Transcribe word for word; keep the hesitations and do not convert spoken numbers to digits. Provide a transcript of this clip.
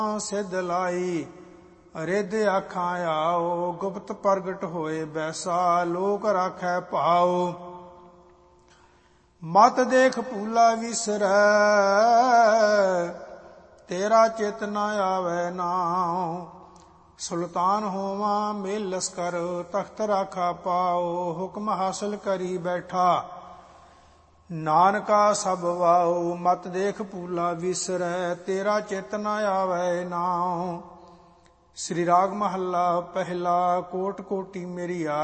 ਸਿਧ ਲਾਈ। ਰਿੱਧ ਆਖਾਂ ਆਓ ਗੁਪਤ ਪ੍ਰਗਟ ਹੋਏ ਬੈਸਾ। ਲੋਕ ਰਾਖੈ ਭਾਉ ਮਤ ਦੇਖ ਭੂਲਾ ਵਿਸਰੈ। ਤੇਰਾ ਚਿਤ ਨ ਆਵੈ ਨਾਉ। ਸੁਲਤਾਨ ਹੋਵਾਂ ਮੇਲ ਲਸਕਰ ਤਖਤ ਰਾਖਾ ਪਾਓ। ਹੁਕਮ ਹਾਸਲ ਕਰੀ ਬੈਠਾ ਨਾਨਕਾ ਸਭ ਵਾਉ। ਮਤ ਦੇਖ ਭੂਲਾ ਵਿਸਰੈ ਤੇਰਾ ਚਿਤ ਨ ਆਵੈ ਨਾਉ। ਸ੍ਰੀ ਰਾਗ ਮਹੱਲਾ ਪਹਿਲਾ। ਕੋਟ ਕੋਟੀ ਮੇਰੀ